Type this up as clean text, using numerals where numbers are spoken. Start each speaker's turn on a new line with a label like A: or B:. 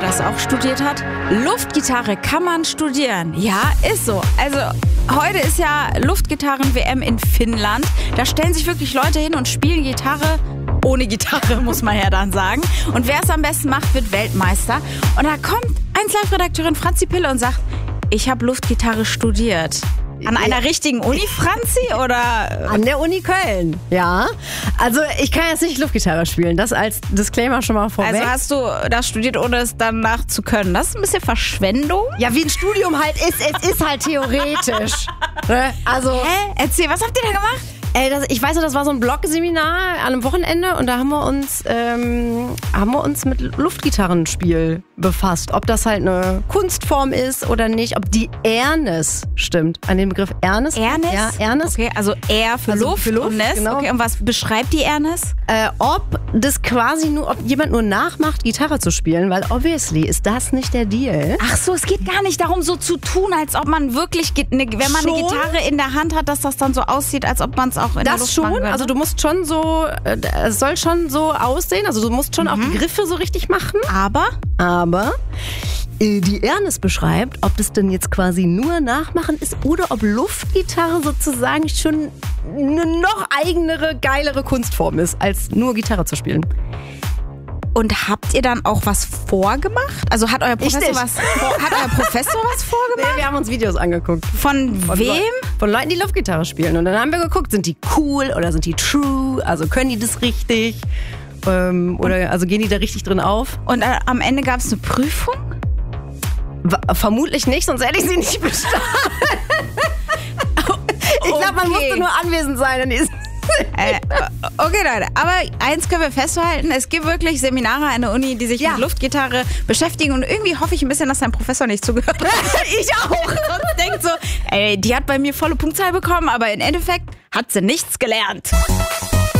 A: das auch studiert hat. Luftgitarre kann man studieren. Ja, ist so. Also heute ist ja Luftgitarren-WM in Finnland. Da stellen sich wirklich Leute hin und spielen Gitarre ohne Gitarre, muss man ja dann sagen. Und wer es am besten macht, wird Weltmeister. Und da kommt 1Live-Redakteurin Franzi Pille und sagt, ich habe Luftgitarre studiert. An einer richtigen Uni, Franzi, oder?
B: An der Uni Köln, ja. Also ich kann jetzt nicht Luftgitarre spielen, das als Disclaimer schon mal vorweg.
A: Also hast du das studiert, ohne es danach zu können. Das ist ein bisschen Verschwendung.
B: Ja, wie ein Studium halt ist, es ist halt theoretisch. Also,
A: Erzähl, was habt ihr da gemacht?
B: Ich weiß noch, das war so ein Blog-Seminar an einem Wochenende und da haben wir uns mit Luftgitarrenspiel befasst. Ob das halt eine Kunstform ist oder nicht, ob die Airness stimmt. An den Begriff Airness?
A: Airness?
B: Ja, Airness.
A: Okay, also Air für Luft und Ness.
B: Genau.
A: Okay, und was beschreibt die Airness?
B: Ob das quasi ob jemand nur nachmacht, Gitarre zu spielen, weil obviously ist das nicht der Deal.
A: Ach so, es geht gar nicht darum, so zu tun, als ob man wirklich, wenn man eine Gitarre in der Hand hat, dass das dann so aussieht, als ob man es auch in der Luft machen könnte.
B: Also du musst schon so, es soll schon so aussehen, also du musst schon auch die Griffe so richtig machen. Aber die Airness beschreibt, ob das denn jetzt quasi nur Nachmachen ist oder ob Luftgitarre sozusagen schon eine noch eigenere, geilere Kunstform ist, als nur Gitarre zu spielen.
A: Und habt ihr dann auch was vorgemacht? Also hat euer Professor was vorgemacht?
B: Nee, wir haben uns Videos angeguckt.
A: Von wem?
B: Von Leuten, die Luftgitarre spielen. Und dann haben wir geguckt, sind die cool oder sind die true? Also können die das richtig? Oder also gehen die da richtig drin auf?
A: Und am Ende gab es eine Prüfung?
B: Vermutlich nicht, sonst hätte ich sie nicht bestanden. Ich glaube, man musste nur anwesend sein in diesem
A: Okay, Leute, aber eins können wir festhalten, es gibt wirklich Seminare an der Uni, die sich mit Luftgitarre beschäftigen und irgendwie hoffe ich ein bisschen, dass dein Professor nicht zugehört hat.
B: Ich auch.
A: Und denkt so, die hat bei mir volle Punktzahl bekommen, aber im Endeffekt hat sie nichts gelernt.